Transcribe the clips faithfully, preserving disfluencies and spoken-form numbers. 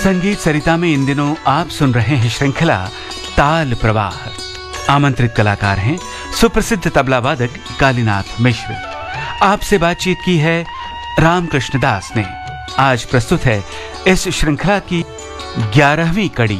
संगीत सरिता में इन दिनों आप सुन रहे हैं श्रृंखला ताल प्रवाह। आमंत्रित कलाकार हैं सुप्रसिद्ध तबला वादक कालीनाथ मिश्र। आपसे बातचीत की है रामकृष्ण दास ने। आज प्रस्तुत है इस श्रृंखला की ग्यारहवीं कड़ी।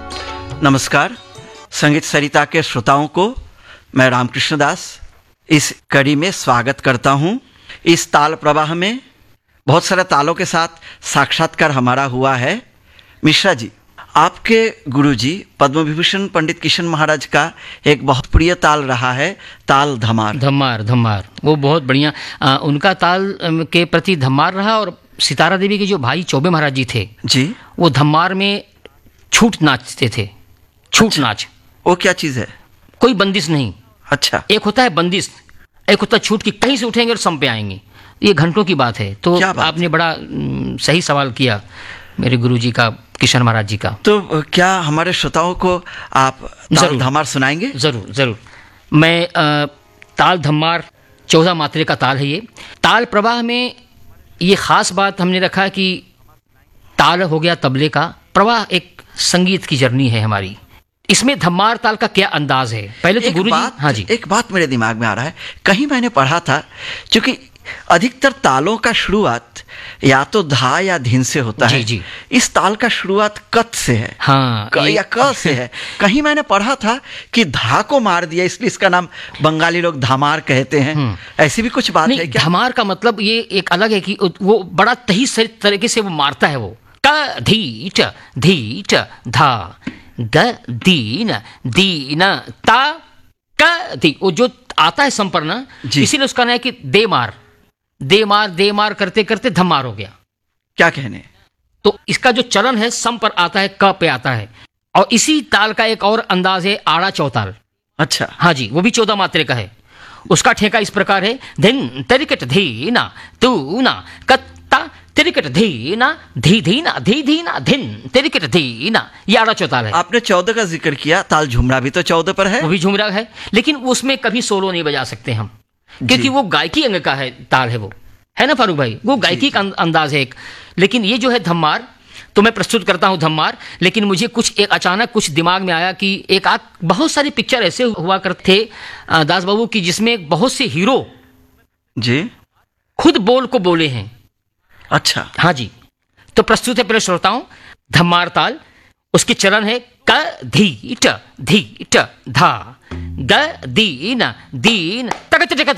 नमस्कार संगीत सरिता के श्रोताओं को मैं रामकृष्ण दास इस कड़ी में स्वागत करता हूं। इस ताल प्रवाह में बहुत सारे तालों के साथ साक्षात्कार हमारा हुआ है। मिश्रा जी, आपके गुरुजी पद्म विभूषण पंडित किशन महाराज का एक बहुत प्रिय ताल रहा है ताल धमार। धमार धमार वो बहुत बढ़िया। आ, उनका ताल के प्रति धमार रहा। और सितारा देवी के जो भाई चौबे महाराज जी थे जी, वो धमार में छूट नाचते थे। छूट अच्छा, नाच वो क्या चीज़ है? कोई बंदिश नहीं। अच्छा, एक होता है बंदिश, एक होता है छूट की, कहीं से उठेंगे और सम पे आएंगे। ये घंटों की बात है। तो आपने बड़ा न, सही सवाल किया मेरे गुरुजी का, किशन महाराज जी का। तो क्या हमारे श्रोताओं को आप ताल धमार सुनाएंगे? जरूर जरूर। मैं आ, ताल धमार चौदह मात्रे का ताल है। ये ताल प्रवाह में ये खास बात हमने रखा कि ताल हो गया तबले का, प्रवाह एक संगीत की जर्नी है हमारी। इसमें धमार ताल का क्या अंदाज है? पहले तो गुरुजी, हाँ जी, एक बात मेरे दिमाग में आ रहा है, कहीं मैंने पढ़ा था क्योंकि अधिकतर तालों का शुरुआत या तो धा या धिन से होता जी, है जी। इस ताल का शुरुआत कत से है, हाँ, क, या क से है। कहीं मैंने पढ़ा था कि धा को मार दिया इसलिए इसका नाम बंगाली लोग धमार कहते हैं। ऐसी भी कुछ बात है क्या? धमार का मतलब ये एक अलग है कि वो बड़ा तही तरीके से वो मारता है। वो क धी च धी च धा द दीन दीन ता क धी, वो जो आता है संपर्ण, इसीलिए उसका नाम है कि दे मार दे मार दे मार करते करते धमार हो गया। क्या कहने? तो इसका जो चलन है सम पर आता है, क पे आता है। और इसी ताल का एक और अंदाज है आड़ा चौताल। अच्छा, हाँ जी, वो भी चौदह मात्रे का है। उसका ठेका इस प्रकार है, धिन तरिकट धीना तू ना कत्ता तिरिकट धीना धी धीना धी धीना धिन तिरिकट धीना। ये आड़ा चौताल है। आपने चौदह का जिक्र किया, ताल झुमरा भी तो चौदह पर है। वो भी झुमरा है, लेकिन उसमें कभी सोलो नहीं बजा सकते हम, क्योंकि वो गायकी अंग का है ताल है। वो है ना फारूक भाई, वो गायकी का अंदाज है एक। लेकिन ये जो है धमार, तो मैं प्रस्तुत करता हूं धमार। लेकिन मुझे कुछ एक अचानक कुछ दिमाग में आया कि एक आध बहुत सारी पिक्चर ऐसे हुआ करते थे दास बाबू की, जिसमें बहुत से हीरो जी खुद बोल को बोले हैं। अच्छा, हाँ जी, तो प्रस्तुत है पहले श्रोताओं धमार ताल। उसकी चरण है क धी ट धी ट धा ग दीन दीन तक